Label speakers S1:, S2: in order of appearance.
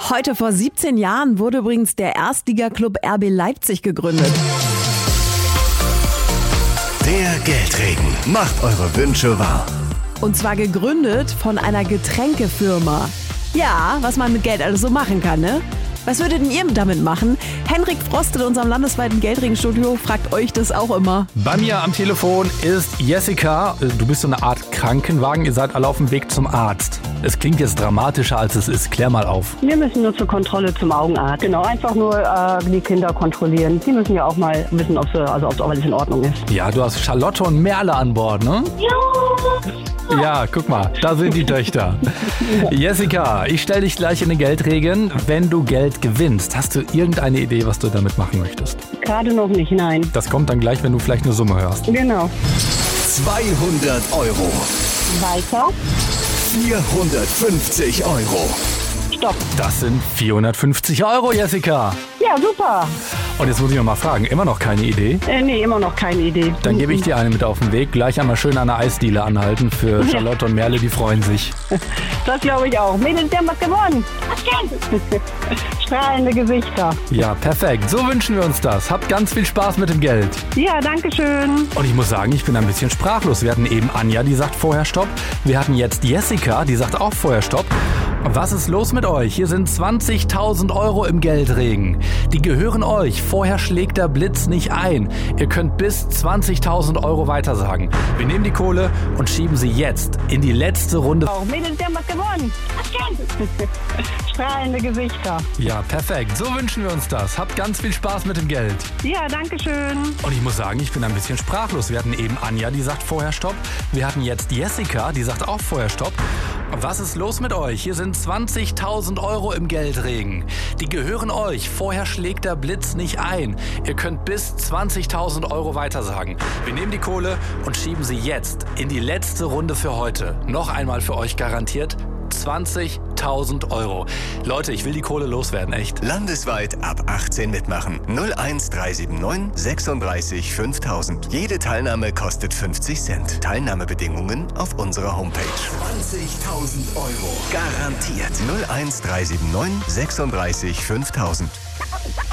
S1: Heute vor 17 Jahren wurde übrigens der Erstligaklub RB Leipzig gegründet.
S2: Der Geldregen macht eure Wünsche wahr.
S1: Und zwar gegründet von einer Getränkefirma. Ja, was man mit Geld alles so machen kann, ne? Was würdet denn ihr damit machen? Henrik Frost in unserem landesweiten Geldregenstudio fragt euch das auch immer.
S3: Bei mir am Telefon ist Jessica. Du bist so eine Art Krankenwagen. Ihr seid alle auf dem Weg zum Arzt. Es klingt jetzt dramatischer, als es ist. Klär mal auf.
S4: Wir müssen nur zur Kontrolle zum Augenarzt. Genau, einfach nur die Kinder kontrollieren. Die müssen ja auch mal wissen, ob alles in Ordnung ist.
S3: Ja, du hast Charlotte und Merle an Bord, ne? Ja, guck mal, da sind die Töchter. Jessica, ich stelle dich gleich in den Geldregen. Wenn du Geld gewinnst, hast du irgendeine Idee, was du damit machen möchtest?
S4: Gerade noch nicht, nein.
S3: Das kommt dann gleich, wenn du vielleicht eine Summe hörst.
S4: Genau.
S2: 200 Euro.
S4: Weiter.
S2: 450 Euro.
S4: Stopp.
S3: Das sind 450 Euro, Jessica.
S4: Ja, super.
S3: Und jetzt muss ich noch mal fragen, immer noch keine Idee?
S4: Nee, immer noch keine Idee.
S3: Dann gebe ich dir eine mit auf den Weg. Gleich einmal schön an der Eisdiele anhalten für Charlotte und Merle, die freuen sich.
S4: Das glaube ich auch. Mädels, wir haben was gewonnen. Strahlende Gesichter.
S3: Ja, perfekt. So wünschen wir uns das. Habt ganz viel Spaß mit dem Geld.
S4: Ja, danke schön.
S3: Und ich muss sagen, ich bin ein bisschen sprachlos. Wir hatten eben Anja, die sagt vorher Stopp. Wir hatten jetzt Jessica, die sagt auch vorher Stopp. Was ist los mit euch? Hier sind 20.000 Euro im Geldregen. Die gehören euch. Vorher schlägt der Blitz nicht ein. Ihr könnt bis 20.000 Euro weitersagen. Wir nehmen die Kohle und schieben sie jetzt in die letzte Runde.
S4: Auch Mädels, wir haben was gewonnen. Strahlende Gesichter.
S3: Ja, perfekt. So wünschen wir uns das. Habt ganz viel Spaß mit dem Geld.
S4: Ja, danke schön.
S3: Und ich muss sagen, ich bin ein bisschen sprachlos. Wir hatten eben Anja, die sagt vorher Stopp. Wir hatten jetzt Jessica, die sagt auch vorher Stopp. Was ist los mit euch? Hier sind 20.000 Euro im Geldregen. Die gehören euch. Vorher schlägt der Blitz nicht ein. Ihr könnt bis 20.000 Euro weitersagen. Wir nehmen die Kohle und schieben sie jetzt in die letzte Runde für heute. Noch einmal für euch garantiert 20.000 Euro. Leute, ich will die Kohle loswerden, echt.
S2: Landesweit ab 18 mitmachen. 01379 36 5000. Jede Teilnahme kostet 50 Cent. Teilnahmebedingungen auf unserer Homepage. 20.000 Euro. Garantiert. 01379 36 5000.